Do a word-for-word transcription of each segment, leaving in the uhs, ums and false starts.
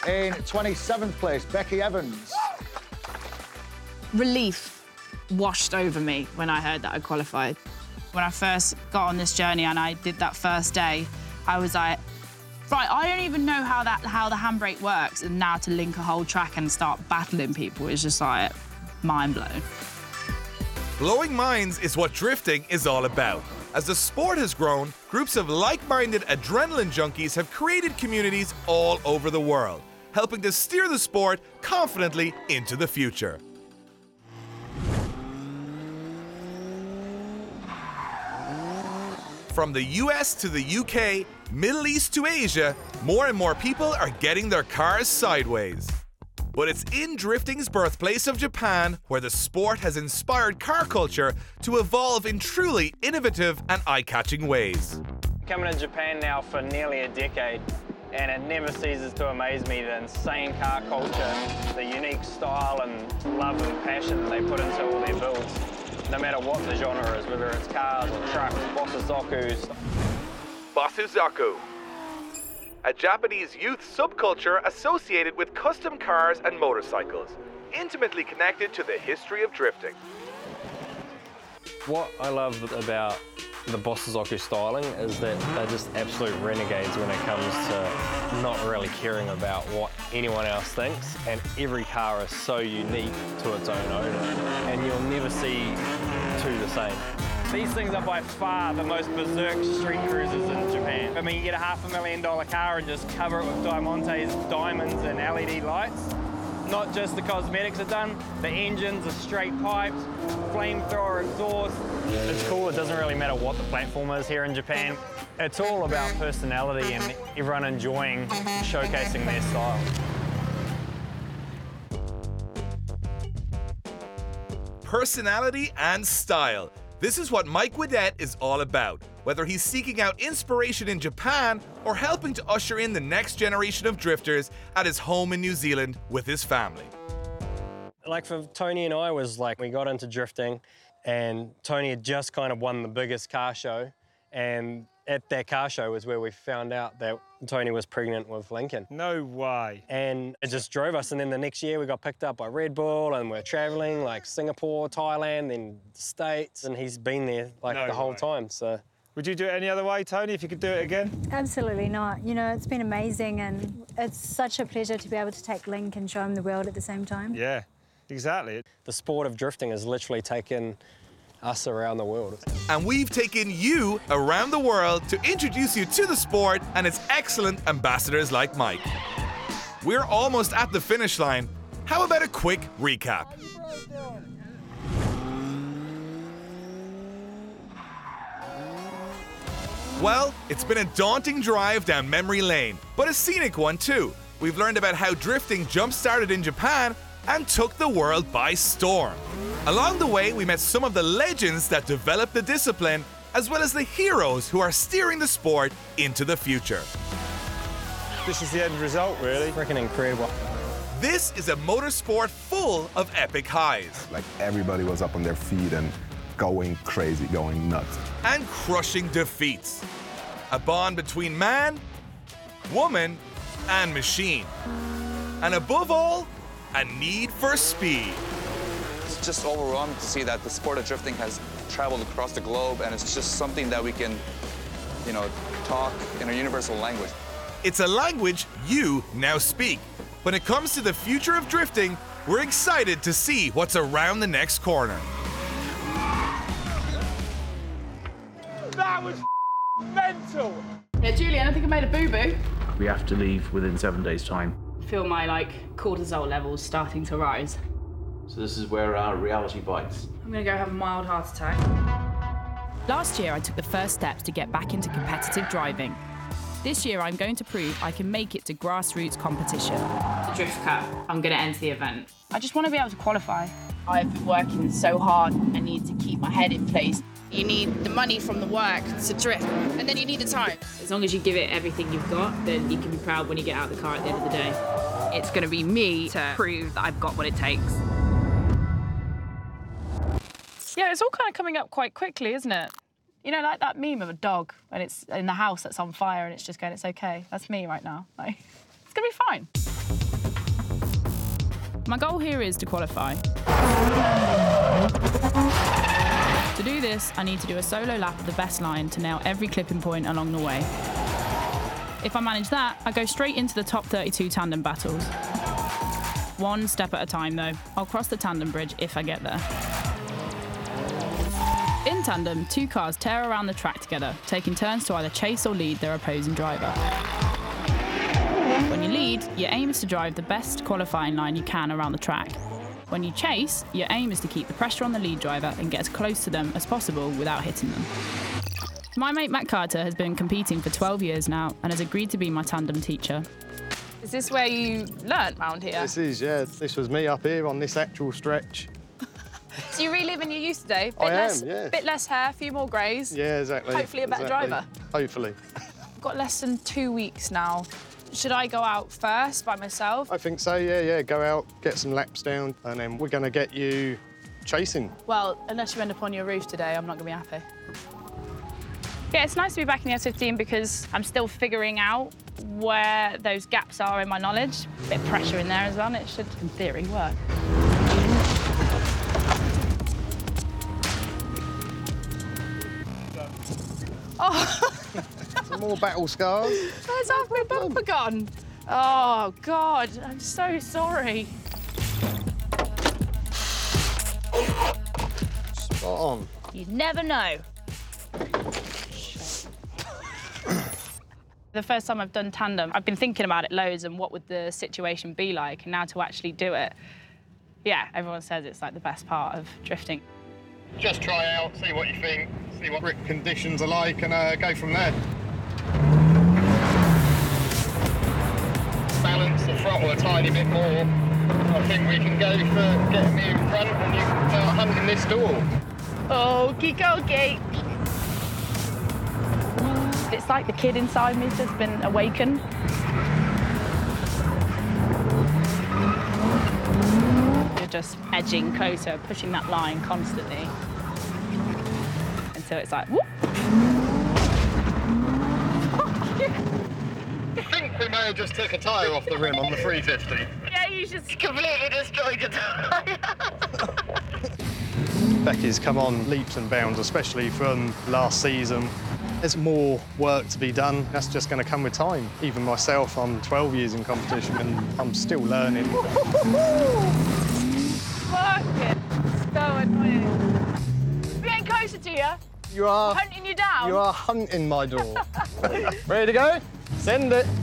In twenty-seventh place, Becky Evans. Relief washed over me when I heard that I qualified. When I first got on this journey and I did that first day, I was like, right, I don't even know how that how the handbrake works, and now to link a whole track and start battling people is just like mind blown. Blowing minds is what drifting is all about. As the sport has grown, groups of like-minded adrenaline junkies have created communities all over the world, helping to steer the sport confidently into the future. From the U S to the U K, Middle East to Asia, more and more people are getting their cars sideways. But it's in drifting's birthplace of Japan where the sport has inspired car culture to evolve in truly innovative and eye-catching ways. Coming to Japan now for nearly a decade, and it never ceases to amaze me the insane car culture, the unique style and love and passion that they put into all their builds. No matter what the genre is, whether it's cars or trucks, Bosuzokus. Bosuzoku, a Japanese youth subculture associated with custom cars and motorcycles, intimately connected to the history of drifting. What I love about the Bosuzoku styling is that they're just absolute renegades when it comes to not really caring about what anyone else thinks, and every car is so unique to its own owner, and you'll never see two the same. These things are by far the most berserk street cruisers in Japan. I mean, you get a half a million dollar car and just cover it with Diamante's diamonds and L E D lights. Not just the cosmetics are done, the engines are straight pipes, flamethrower exhaust. It's cool, it doesn't really matter what the platform is here in Japan. It's all about personality and everyone enjoying showcasing their style. Personality and style. This is what Mike Wedette is all about, whether he's seeking out inspiration in Japan or helping to usher in the next generation of drifters at his home in New Zealand with his family. Like for Tony and I was like, we got into drifting and Tony had just kind of won the biggest car show, and at that car show was where we found out that Tony was pregnant with Lincoln. No way. And it just drove us, and then the next year we got picked up by Red Bull and we're traveling like Singapore, Thailand, then the States, and he's been there like No the whole way. time, so. Would you do it any other way, Tony, if you could do it again? Absolutely not. You know, it's been amazing, and it's such a pleasure to be able to take Link and show him the world at the same time. Yeah, exactly. The sport of drifting has literally taken us around the world. And we've taken you around the world to introduce you to the sport and its excellent ambassadors like Mike. We're almost at the finish line. How about a quick recap? Well, it's been a daunting drive down memory lane, but a scenic one too. We've learned about how drifting jump-started in Japan and took the world by storm. Along the way, we met some of the legends that developed the discipline, as well as the heroes who are steering the sport into the future. This is the end result, really. Freaking incredible. This is a motorsport full of epic highs. Like everybody was up on their feet and going crazy, going nuts. And crushing defeats. A bond between man, woman, and machine. And above all, a need for speed. It's just overwhelming to see that the sport of drifting has traveled across the globe, and it's just something that we can, you know, talk in a universal language. It's a language you now speak. When it comes to the future of drifting, we're excited to see what's around the next corner. That was mental! Yeah, Julian, I think I made a boo-boo. We have to leave within seven days' time. Feel my, like, cortisol levels starting to rise. So this is where our reality bites. I'm gonna go have a mild heart attack. Last year, I took the first steps to get back into competitive driving. This year, I'm going to prove I can make it to grassroots competition. The Drift Cup, I'm gonna enter the event. I just want to be able to qualify. I've been working so hard. I need to keep my head in place. You need the money from the work to drift, and then you need the time. As long as you give it everything you've got, then you can be proud when you get out of the car at the end of the day. It's going to be me to prove that I've got what it takes. Yeah, it's all kind of coming up quite quickly, isn't it? You know, like that meme of a dog, and it's in the house that's on fire, and it's just going, it's okay. That's me right now. Like, It's gonna be fine. My goal here is to qualify. To do this, I need to do a solo lap of the best line to nail every clipping point along the way. If I manage that, I go straight into the top thirty-two tandem battles. One step at a time though. I'll cross the tandem bridge if I get there. In tandem, two cars tear around the track together, taking turns to either chase or lead their opposing driver. When you lead, your aim is to drive the best qualifying line you can around the track. When you chase, your aim is to keep the pressure on the lead driver and get as close to them as possible without hitting them. My mate Matt Carter has been competing for twelve years now and has agreed to be my tandem teacher. Is this where you learnt round here? This is, yeah. This was me up here on this actual stretch. So you're reliving your youth today? Bit I am, less, yeah. Bit less hair, a few more greys. Yeah, exactly. Hopefully a better exactly. driver. Hopefully. I've got less than two weeks now. Should I go out first by myself? I think so, yeah, yeah. Go out, get some laps down, and then we're going to get you chasing. Well, unless you end up on your roof today, I'm not going to be happy. Yeah, it's nice to be back in the S fifteen because I'm still figuring out where those gaps are in my knowledge. A bit of pressure in there as well, and it should, in theory, work. Oh! Some more battle scars. Where's half my bumper gone? Oh, God, I'm so sorry. Spot on. You never know. The first time I've done tandem, I've been thinking about it loads and what would the situation be like, and now to actually do it, yeah, everyone says it's like the best part of drifting. Just try out, see what you think, see what grip conditions are like, and uh, go from there. Balance the throttle a tiny bit more. I think we can go for getting me in front and you can start hunting this door. Okie dokie. It's like the kid inside me's just been awakened. You're just edging closer, pushing that line constantly. Until it's like, whoop. I think we may have just took a tyre off the rim on the three fifty. Yeah, you just completely destroyed your tyre. Becky's come on leaps and bounds, especially from last season. There's more work to be done. That's just going to come with time. Even myself, I'm twelve years in competition and I'm still learning. Fuck it. So annoying. We ain't closer to you. You are... Hunting you down. You are hunting my door. Ready to go? Send it.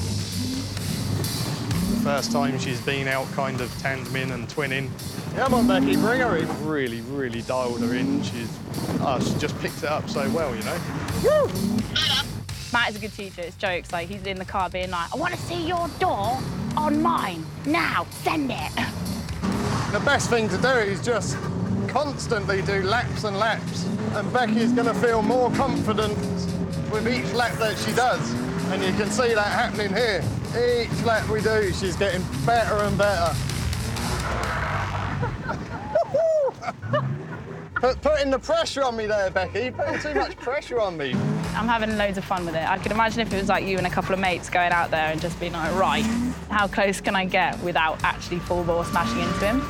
First time she's been out kind of tandeming and twinning. Come on, Becky, bring her in. Really, really dialed her in. She's, oh, she just picked it up so well, you know. Woo! Matt is a good teacher. It's jokes. Like, he's in the car being like, I want to see your door on mine. Now, send it. The best thing to do is just constantly do laps and laps. And Becky's going to feel more confident with each lap that she does. And you can see that happening here. Each lap we do, she's getting better and better. Put, putting the pressure on me there, Becky. Putting too much pressure on me. I'm having loads of fun with it. I could imagine if it was like you and a couple of mates going out there and just being like, right, how close can I get without actually full bore smashing into him?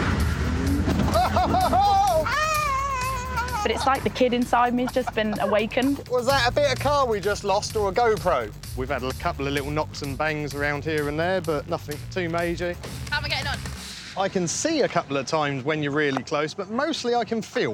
But it's like the kid inside me's just been awakened. Was that a bit of car we just lost or a GoPro? We've had a couple of little knocks and bangs around here and there, but nothing too major. How am I getting on? I can see a couple of times when you're really close, but mostly I can feel.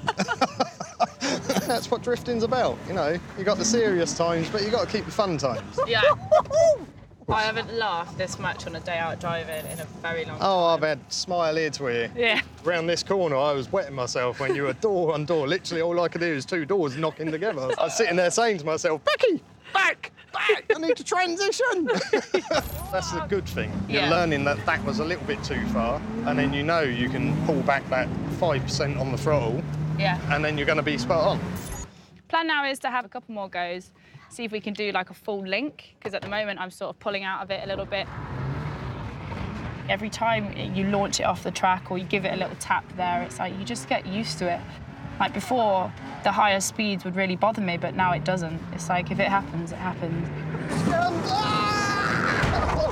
That's what drifting's about, you know. You got the serious times, but you got to keep the fun times. Yeah. I haven't laughed this much on a day out driving in a very long time. Oh, I've had smile ear to ear. Yeah. Around this corner, I was wetting myself when you were door on door. Literally, all I could do is two doors knocking together. I was sitting there saying to myself, Becky, back, back, I need to transition. That's the good thing. You're Yeah. learning that that was a little bit too far, and then you know you can pull back that five percent on the throttle, Yeah. and then you're going to be spot on. Plan now is to have a couple more goes, see if we can do like a full link, because at the moment I'm sort of pulling out of it a little bit. Every time you launch it off the track or you give it a little tap there, it's like you just get used to it. Like before, the higher speeds would really bother me, but now it doesn't. It's like if it happens, it happens.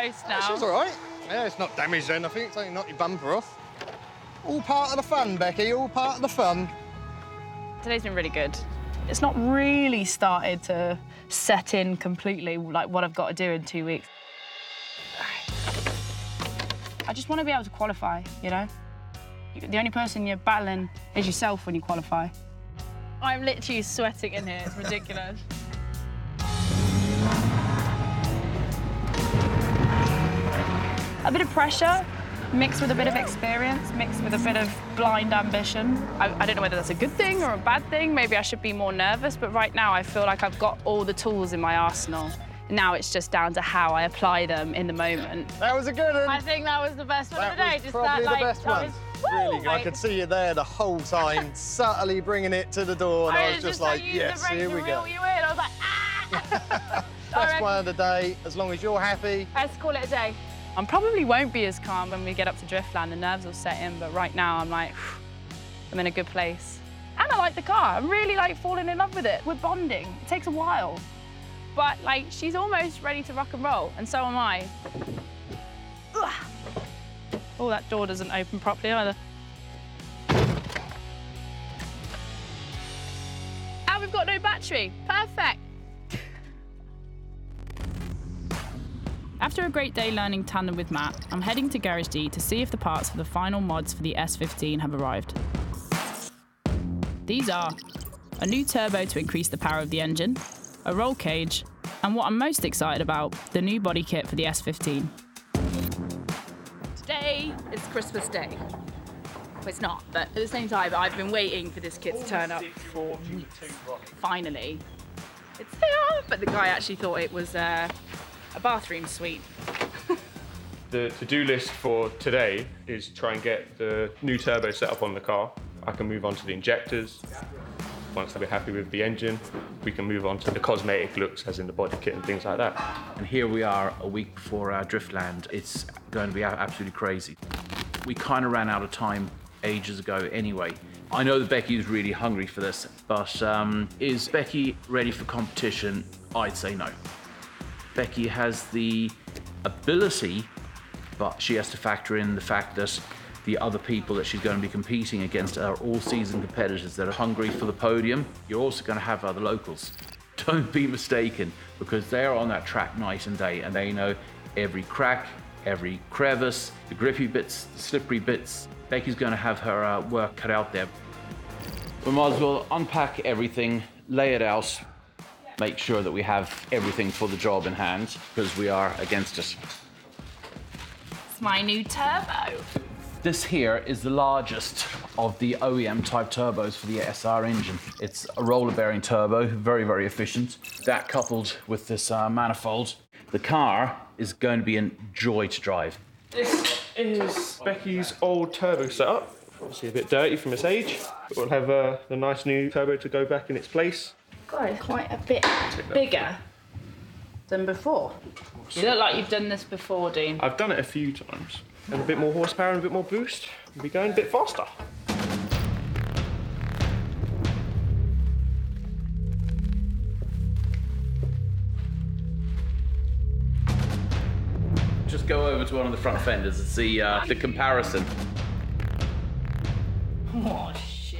close now. She's all right. Yeah, it's not damaged or anything. It's only knocked your bumper off. All part of the fun, Becky, all part of the fun. Today's been really good. It's not really started to set in completely, like what I've got to do in two weeks. I just want to be able to qualify, you know? The only person you're battling is yourself when you qualify. I'm literally sweating in here, it's ridiculous. A bit of pressure, mixed with a bit of experience, mixed with a bit of blind ambition. I, I don't know whether that's a good thing or a bad thing. Maybe I should be more nervous, but right now I feel like I've got all the tools in my arsenal. Now it's just down to how I apply them in the moment. That was a good one. I think that was the best one that of the day. Was just probably that, like, the best that one. Was, really, woo, I like, could see you there the whole time, subtly bringing it to the door, and I, I was was just, just like, like, yes, here we go. You in. I was like, ah! Best one of the day, as long as you're happy. Let's call it a day. I probably won't be as calm when we get up to Driftland. The nerves will set in, but right now I'm like, I'm in a good place. And I like the car. I'm really like falling in love with it. We're bonding. It takes a while. But like, she's almost ready to rock and roll, and so am I. Ugh. Oh, that door doesn't open properly either. And we've got no battery. Perfect. After a great day learning tandem with Matt, I'm heading to Garage D to see if the parts for the final mods for the S fifteen have arrived. These are a new turbo to increase the power of the engine, a roll cage, and what I'm most excited about, the new body kit for the S fifteen. Today is Christmas Day. Well, it's not, but at the same time, I've been waiting for this kit to turn up for finally. It's here, but the guy actually thought it was uh, a bathroom suite. The to-do list for today is try and get the new turbo set up on the car. I can move on to the injectors. Once we're happy with the engine, we can move on to the cosmetic looks, as in the body kit and things like that. And here we are a week before our Driftland. It's going to be absolutely crazy. We kind of ran out of time ages ago anyway. I know that Becky is really hungry for this, but um, is Becky ready for competition? I'd say no. Becky has the ability, but she has to factor in the fact that the other people that she's going to be competing against are all seasoned competitors that are hungry for the podium. You're also going to have other locals. Don't be mistaken, because they're on that track night and day, and they know every crack, every crevice, the grippy bits, the slippery bits. Becky's going to have her uh, work cut out there. We might as well unpack everything, lay it out, make sure that we have everything for the job in hand, because we are against it. It's my new turbo. This here is the largest of the O E M type turbos for the S R engine. It's a roller bearing turbo, very, very efficient. That coupled with this uh, manifold, the car is going to be a joy to drive. This is Becky's old turbo setup. Obviously a bit dirty from its age, but we'll have uh, a nice new turbo to go back in its place. God, it's quite a bit bigger than before. You look like you've done this before, Dean. I've done it a few times. And a bit more horsepower and a bit more boost, we'll be going a bit faster. Just go over to one of the front fenders and see uh, the comparison. Oh,